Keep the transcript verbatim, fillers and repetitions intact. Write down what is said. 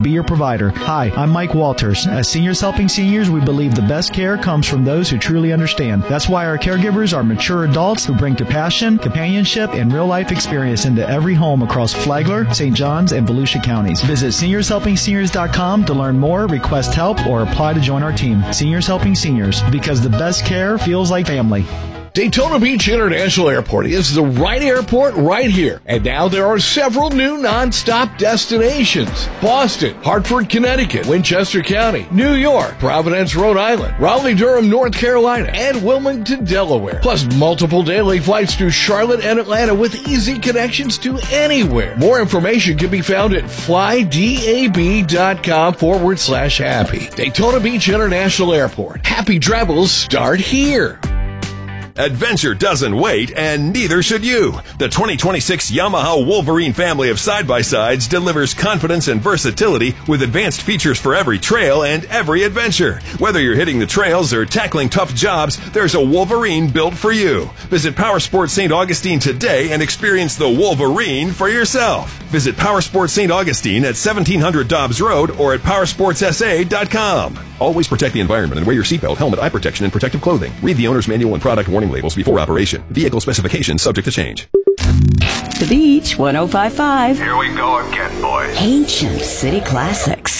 be your provider. Hi, I'm Mike Walters. As Seniors Helping Seniors, we believe the best care comes from those who truly understand. That's why our caregivers are mature adults who bring compassion, companionship, and real-life experience into every home across Flagler, Saint Johns, and Volusia counties. Visit seniors helping seniors dot com to learn more, request help, or apply to join our team. Seniors Helping Seniors, because the best care feels like family. Daytona Beach International Airport is the right airport right here. And now there are several new non-stop destinations. Boston, Hartford, Connecticut, Winchester County, New York, Providence, Rhode Island, Raleigh-Durham, North Carolina, and Wilmington, Delaware. Plus multiple daily flights to Charlotte and Atlanta with easy connections to anywhere. More information can be found at flydab.com forward slash happy. Daytona Beach International Airport. Happy travels start here. Adventure doesn't wait, and neither should you. The twenty twenty-six Yamaha Wolverine family of side-by-sides delivers confidence and versatility with advanced features for every trail and every adventure. Whether you're hitting the trails or tackling tough jobs, there's a Wolverine built for you. Visit Powersports Saint Augustine today and experience the Wolverine for yourself. Visit Powersports Saint Augustine at seventeen hundred Dobbs Road or at powersports s a dot com. Always protect the environment and wear your seatbelt, helmet, eye protection, and protective clothing. Read the owner's manual and product warning labels before operation. Vehicle specifications subject to change. The Beach, one oh five point five. Here we go again, boys. Ancient City Classics.